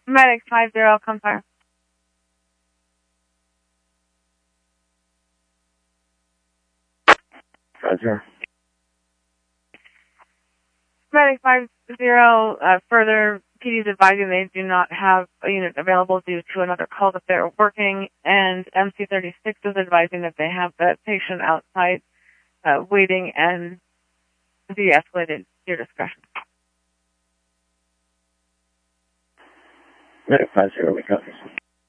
Medic 50, come fire. Roger. Medic 50, further, PD's advising they do not have a unit available due to another call that they're working, and MC36 is advising that they have that patient outside waiting and de-escalated your discussion. Medic 50, we got this.